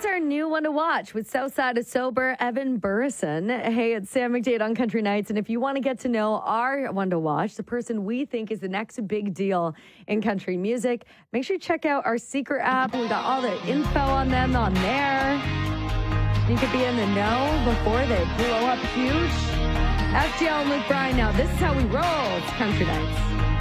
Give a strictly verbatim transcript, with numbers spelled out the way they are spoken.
That's our new one to watch with Southside of Sober, Evan Burrison. Hey, it's Sam McDade on Country Nights. And if you want to get to know our one to watch, the person we think is the next big deal in country music, make sure you check out our secret app. We got all the info on them on there. You could be in the know before they blow up huge. F G L and Luke Bryan now. This is how we roll. It's Country Nights.